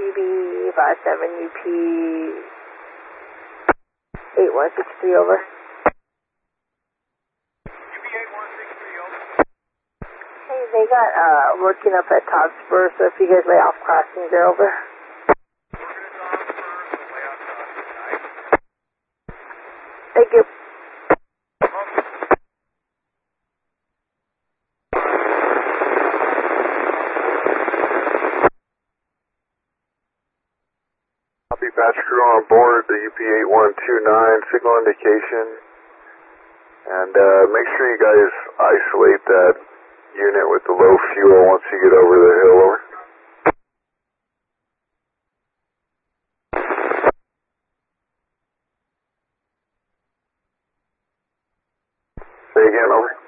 TB57UP 8163 over. Hey, they got working up at Todd Spur, so if you guys lay off crossings there, over. Thank you. Copy, patch crew on board the UP8129 signal indication, and make sure you guys isolate that unit with the low fuel once you get over the hill, over. Say again, over.